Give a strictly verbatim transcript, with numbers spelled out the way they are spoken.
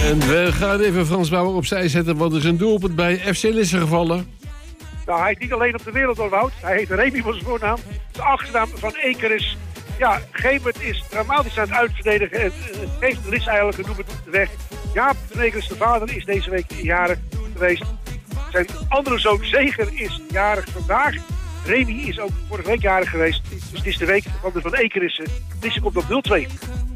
En we gaan even Frans Bauer opzij zetten, want er is een doelpunt bij F C Lisse gevallen. Nou, hij is niet alleen op de wereld al, Wout. Hij heet Remy van zijn voornaam. De achternaam van Eker is... Ja, Gemert is dramatisch aan het uitverdedigen. En uh, geeft Lisse eigenlijk een doelpunt op de weg. Jaap de Negers, de vader, is deze week jarig geweest. Zijn andere zoon Zeger is jarig vandaag. Remy is ook vorige week jarig geweest. Dus het is de week van de Van Ekerissen. Lisse komt op nul twee.